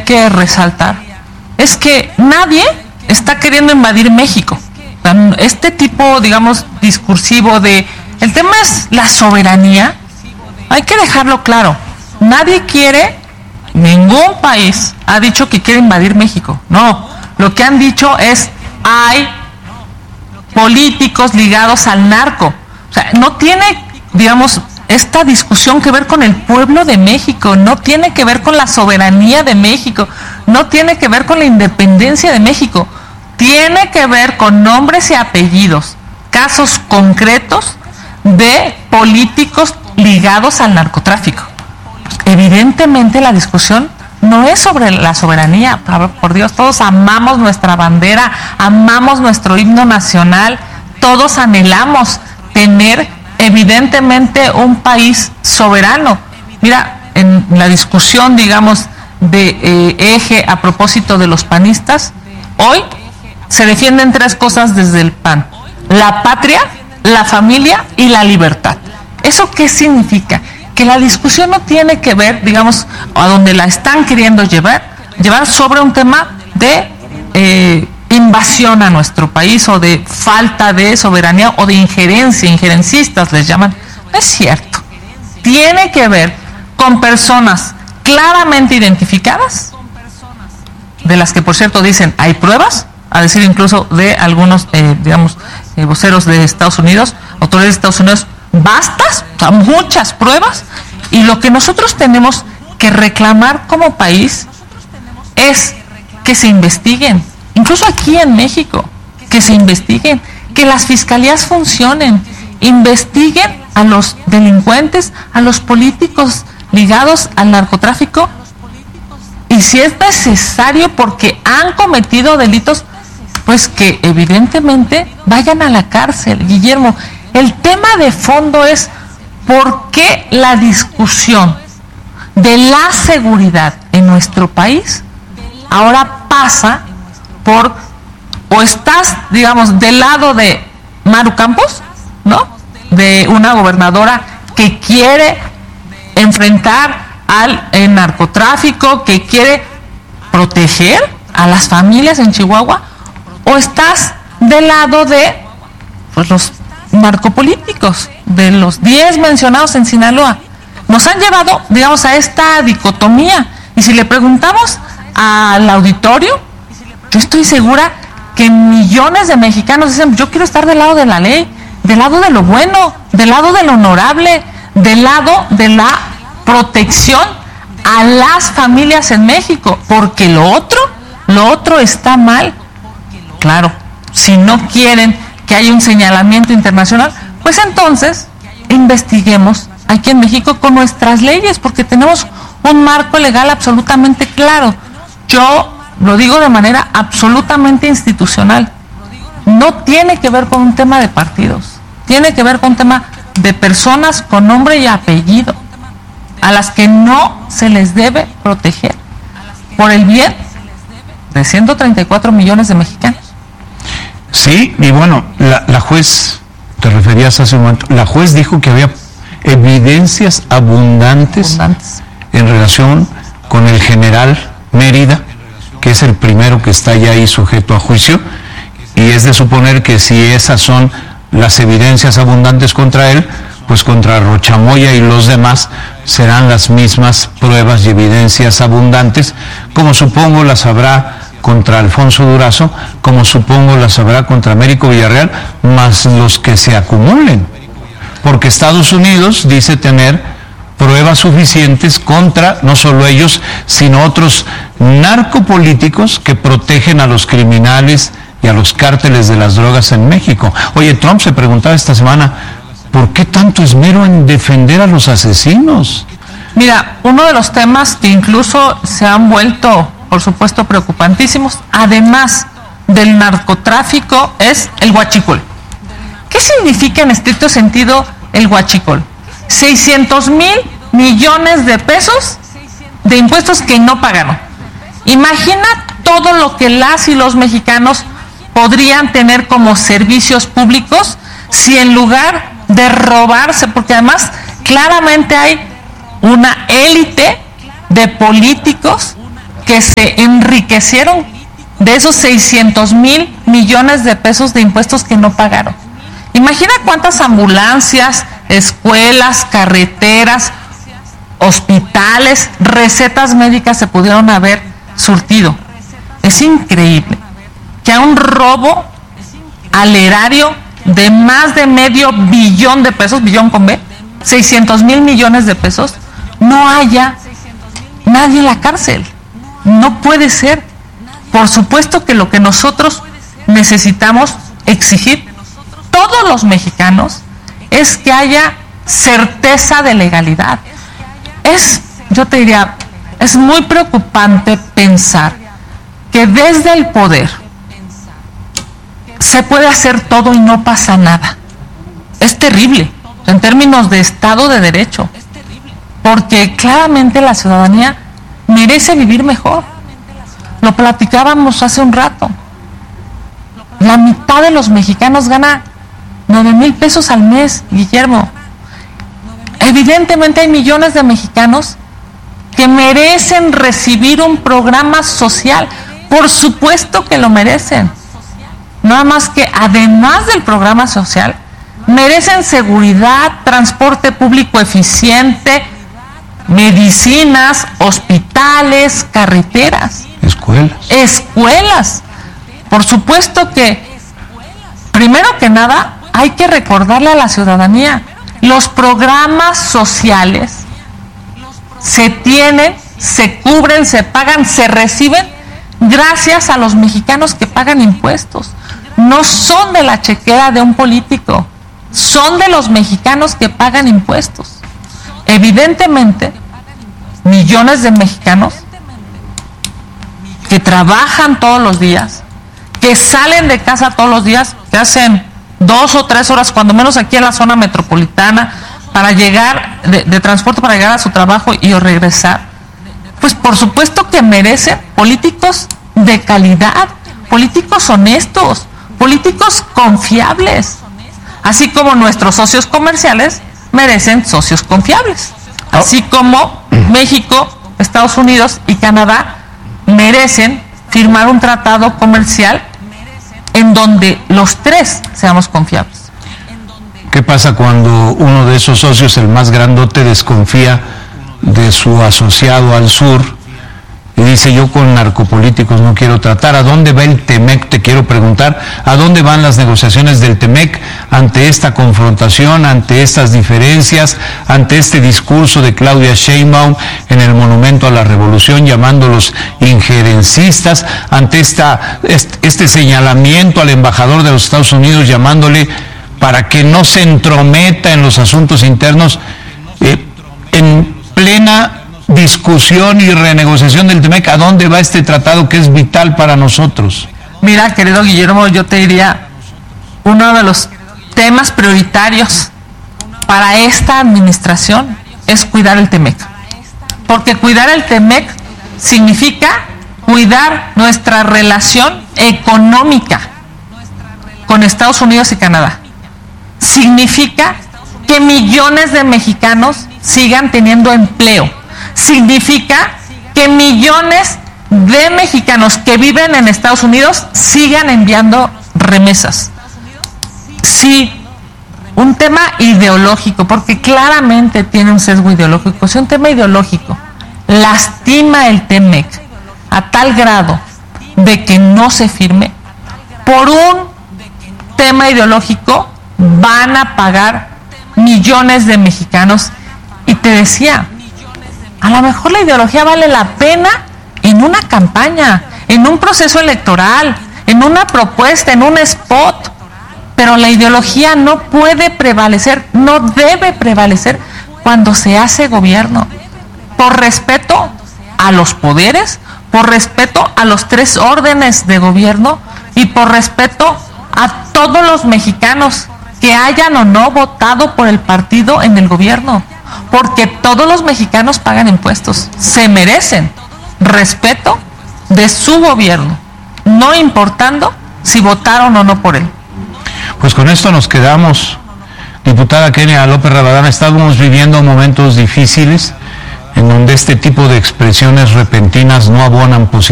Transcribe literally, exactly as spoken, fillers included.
que resaltar es que nadie está queriendo invadir México. Este tipo, digamos, discursivo de el tema es la soberanía, hay que dejarlo claro. Nadie quiere, ningún país ha dicho que quiere invadir México. No, lo que han dicho es hay políticos ligados al narco. O sea, no tiene, digamos, esta discusión que ver con el pueblo de México, no tiene que ver con la soberanía de México, no tiene que ver con la independencia de México, tiene que ver con nombres y apellidos, casos concretos de políticos ligados al narcotráfico. Pues, evidentemente la discusión no es sobre la soberanía. Por Dios, todos amamos nuestra bandera, amamos nuestro himno nacional, todos anhelamos tener evidentemente un país soberano. Mira, en la discusión, digamos, de eh, eje a propósito de los panistas, hoy se defienden tres cosas desde el P A N: la patria, la familia y la libertad. ¿Eso qué significa? Que la discusión no tiene que ver, digamos, a donde la están queriendo llevar, llevar sobre un tema de eh, invasión a nuestro país o de falta de soberanía o de injerencia, injerencistas les llaman. No es cierto. Tiene que ver con personas claramente identificadas, de las que por cierto dicen hay pruebas, a decir incluso de algunos, eh, digamos, eh, voceros de Estados Unidos, autoridades de Estados Unidos, bastas, o sea, muchas pruebas, y lo que nosotros tenemos que reclamar como país es que se investiguen, incluso aquí en México, que se investiguen, que las fiscalías funcionen, investiguen a los delincuentes, a los políticos ligados al narcotráfico, y si es necesario porque han cometido delitos, pues que evidentemente vayan a la cárcel. Guillermo, el tema de fondo es por qué la discusión de la seguridad en nuestro país ahora pasa por, o estás, digamos, del lado de Maru Campos, ¿no? De una gobernadora que quiere enfrentar al el narcotráfico, que quiere proteger a las familias en Chihuahua, o estás del lado de pues, los narcopolíticos, de los diez mencionados en Sinaloa. Nos han llevado, digamos, a esta dicotomía. Y si le preguntamos al auditorio, yo estoy segura que millones de mexicanos dicen, yo quiero estar del lado de la ley, del lado de lo bueno, del lado de lo honorable, del lado de la protección a las familias en México, porque lo otro, lo otro está mal. Claro, si no quieren que haya un señalamiento internacional, pues entonces investiguemos aquí en México con nuestras leyes, porque tenemos un marco legal absolutamente claro. Yo lo digo de manera absolutamente institucional. No tiene que ver con un tema de partidos, tiene que ver con un tema de personas con nombre y apellido, a las que no se les debe proteger por el bien de ciento treinta y cuatro millones de mexicanos. Sí, y bueno, la, la juez, te referías hace un momento, la juez dijo que había evidencias abundantes, abundantes en relación con el general Mérida, que es el primero que está ya ahí sujeto a juicio, y es de suponer que si esas son las evidencias abundantes contra él, pues contra Rochamoya y los demás serán las mismas pruebas y evidencias abundantes, como supongo las habrá contra Alfonso Durazo, como supongo las habrá contra Américo Villarreal, más los que se acumulen, porque Estados Unidos dice tener pruebas suficientes contra no solo ellos, sino otros narcopolíticos que protegen a los criminales y a los cárteles de las drogas en México. Oye, Trump se preguntaba esta semana, ¿por qué tanto esmero en defender a los asesinos? Mira, uno de los temas que incluso se han vuelto, por supuesto, preocupantísimos, además del narcotráfico, es el huachicol. ¿Qué significa en estricto sentido el huachicol? seiscientos mil millones de pesos de impuestos que no pagaron. Imagina todo lo que las y los mexicanos podrían tener como servicios públicos si en lugar de robarse, porque además claramente hay una élite de políticos que se enriquecieron de esos seiscientos mil millones de pesos de impuestos que no pagaron. Imagina cuántas ambulancias, escuelas, carreteras, hospitales, recetas médicas se pudieron haber surtido. Es increíble que a un robo al erario de más de medio billón de pesos, billón con B, seiscientos mil millones de pesos, no haya nadie en la cárcel. No puede ser. Por supuesto que lo que nosotros necesitamos exigir, todos los mexicanos, es que haya certeza de legalidad. Es, yo te diría, es muy preocupante pensar que desde el poder se puede hacer todo y no pasa nada. Es terrible en términos de Estado de Derecho, porque claramente la ciudadanía merece vivir mejor. Lo platicábamos hace un rato. La mitad de los mexicanos gana nueve mil pesos al mes, Guillermo. Evidentemente hay millones de mexicanos que merecen recibir un programa social. Por supuesto que lo merecen. Nada más que además del programa social, merecen seguridad, transporte público eficiente, medicinas, hospitales, carreteras. Escuelas. Escuelas. Por supuesto que, primero que nada, hay que recordarle a la ciudadanía, los programas sociales se tienen, se cubren, se pagan, se reciben gracias a los mexicanos que pagan impuestos. No son de la chequera de un político, son de los mexicanos que pagan impuestos. Evidentemente, millones de mexicanos que trabajan todos los días, que salen de casa todos los días, que hacen dos o tres horas, cuando menos aquí en la zona metropolitana, para llegar, de, de transporte para llegar a su trabajo y o regresar, pues por supuesto que merecen políticos de calidad, políticos honestos, políticos confiables, así como nuestros socios comerciales merecen socios confiables, así como México, Estados Unidos y Canadá merecen firmar un tratado comercial en donde los tres seamos confiables. ¿Qué pasa cuando uno de esos socios, el más grandote, desconfía de su asociado al sur y dice: yo con narcopolíticos no quiero tratar? ¿A dónde va el Temec? Te quiero preguntar, ¿a dónde van las negociaciones del Temec ante esta confrontación, ante estas diferencias, ante este discurso de Claudia Sheinbaum en el Monumento a la Revolución llamándolos injerencistas, ante esta, este, este señalamiento al embajador de los Estados Unidos llamándole para que no se entrometa en los asuntos internos, eh, en plena discusión y renegociación del Temec? ¿A dónde va este tratado que es vital para nosotros? Mira, querido Guillermo, yo te diría, uno de los temas prioritarios para esta administración es cuidar el Temec, porque cuidar el Temec significa cuidar nuestra relación económica con Estados Unidos y Canadá. Significa que millones de mexicanos sigan teniendo empleo. Significa que millones de mexicanos que viven en Estados Unidos sigan enviando remesas. Sí, un tema ideológico, porque claramente tiene un sesgo ideológico. Si un tema ideológico lastima el Temec a tal grado de que no se firme, por un tema ideológico van a pagar millones de mexicanos. Y te decía, a lo mejor la ideología vale la pena en una campaña, en un proceso electoral, en una propuesta, en un spot, pero la ideología no puede prevalecer, no debe prevalecer cuando se hace gobierno, por respeto a los poderes, por respeto a los tres órdenes de gobierno y por respeto a todos los mexicanos que hayan o no votado por el partido en el gobierno, porque todos los mexicanos pagan impuestos, se merecen respeto de su gobierno, no importando si votaron o no por él. Pues con esto nos quedamos. Diputada Kenia López Rabadán, estamos viviendo momentos difíciles en donde este tipo de expresiones repentinas no abonan positivamente